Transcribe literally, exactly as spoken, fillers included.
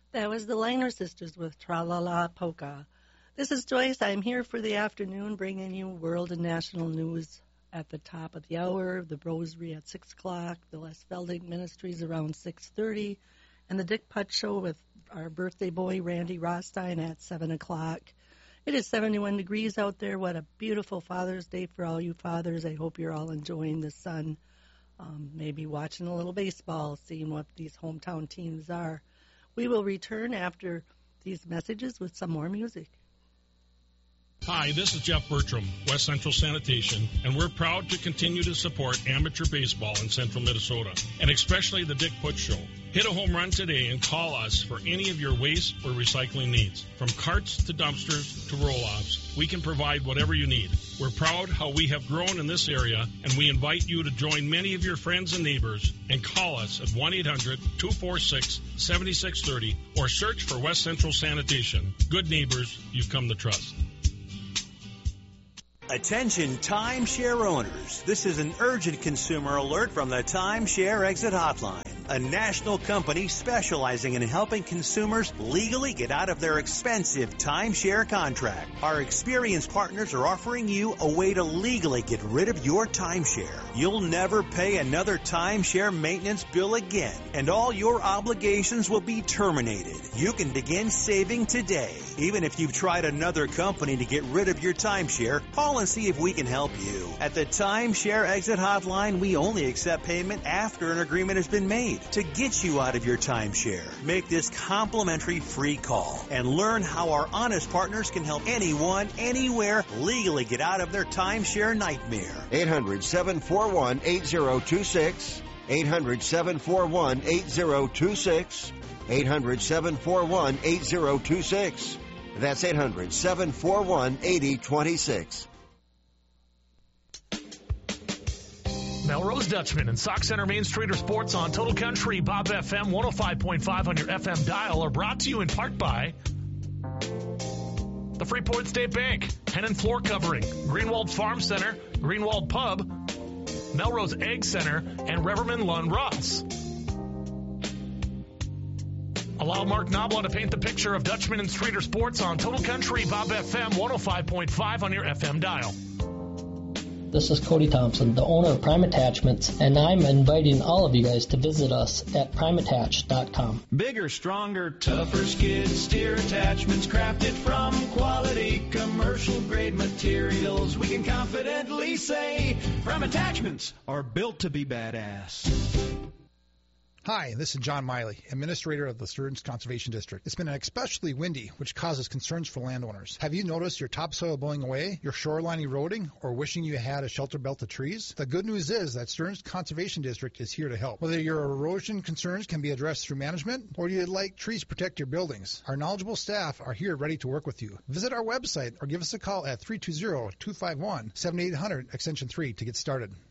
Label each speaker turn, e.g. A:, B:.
A: That was the Liner Sisters with Tra La La Polka. This is Joyce. I'm here for the afternoon bringing you world and national news at the top of the hour, the Rosary at six o'clock, the Les Felding Ministries around six thirty, and the Dick Putt Show with our birthday boy, Randy Rostein, at seven o'clock. It is seventy-one degrees out there. What a beautiful Father's Day for all you fathers. I hope you're all enjoying the sun, um, maybe watching a little baseball, seeing what these hometown teams are. We will return after these messages with some more music.
B: Hi, this is Jeff Bertram, West Central Sanitation, and we're proud to continue to support amateur baseball in central Minnesota, and especially the Dick Putt Show. Hit a home run today and call us for any of your waste or recycling needs. From carts to dumpsters to roll-offs, we can provide whatever you need. We're proud how we have grown in this area, and we invite you to join many of your friends and neighbors and call us at one eight hundred two four six seven six three zero or search for West Central Sanitation. Good neighbors you've come to trust.
C: Attention timeshare owners. This is an urgent consumer alert from the Timeshare Exit Hotline, a national company specializing in helping consumers legally get out of their expensive timeshare contract. Our experienced partners are offering you a way to legally get rid of your timeshare. You'll never pay another timeshare maintenance bill again, and all your obligations will be terminated. You can begin saving today. Even if you've tried another company to get rid of your timeshare, call and see if we can help you. At the Timeshare Exit Hotline, we only accept payment after an agreement has been made to get you out of your timeshare. Make this complimentary free call and learn how our honest partners can help anyone, anywhere, legally get out of their timeshare nightmare.
D: eight hundred seven four one eight zero two six. eight hundred seven four one eight zero two six. eight hundred seven four one eight zero two six. That's eight hundred seven four one eight zero two six.
E: Melrose Dutchman and Sock Center Main Street Sports on Total Country Bob F M one oh five point five on your F M dial are brought to you in part by the Freeport State Bank, Hennon Floor Covering, Greenwald Farm Center, Greenwald Pub, Melrose Egg Center, and Reverman Lund Ross. Allow Mark Knobloch to paint the picture of Dutchman and Streeter Sports on Total Country Bob F M one oh five point five on your F M dial.
F: This is Cody Thompson, the owner of Prime Attachments, and I'm inviting all of you guys to visit us at prime attach dot com.
G: Bigger, stronger, tougher skid steer attachments crafted from quality commercial-grade materials. We can confidently say Prime Attachments are built to be badass.
H: Hi, this is John Miley, Administrator of the Stearns Conservation District. It's been especially windy, which causes concerns for landowners. Have you noticed your topsoil blowing away, your shoreline eroding, or wishing you had a shelter belt of trees? The good news is that Stearns Conservation District is here to help. Whether your erosion concerns can be addressed through management, or you'd like trees to protect your buildings, our knowledgeable staff are here ready to work with you. Visit our website or give us a call at three two zero, two five one, seven eight zero zero, extension three to get started.